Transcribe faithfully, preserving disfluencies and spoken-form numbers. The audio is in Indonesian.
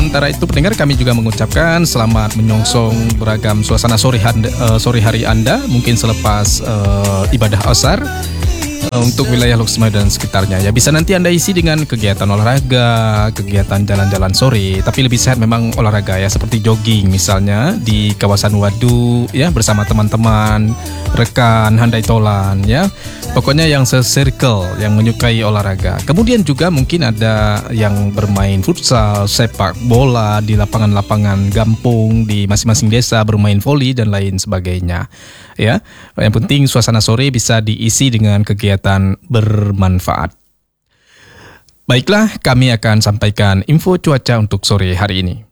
sementara itu pendengar, kami juga mengucapkan selamat menyongsong beragam suasana sore, handa, uh, sore hari Anda, mungkin selepas uh, ibadah asar. Untuk wilayah Loksmawe dan sekitarnya ya, bisa nanti Anda isi dengan kegiatan olahraga, kegiatan jalan-jalan sore, tapi lebih sehat memang olahraga ya, seperti jogging misalnya di kawasan Waduk ya, bersama teman-teman, rekan, handai tolan ya. Pokoknya yang se-circle, yang menyukai olahraga. Kemudian juga mungkin ada yang bermain futsal, sepak bola di lapangan-lapangan gampung di masing-masing desa, bermain voli dan lain sebagainya. Ya, yang penting suasana sore bisa diisi dengan kegiatan bermanfaat. Baiklah, kami akan sampaikan info cuaca untuk sore hari ini.